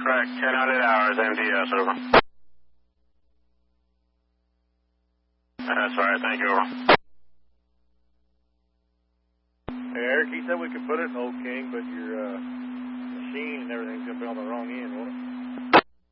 Correct, 1000 hours, MDS, over. That's all right, thank you, over. Hey, Eric, he said we could put it in Old King, but your machine and everything's going to be on the wrong end, won't it?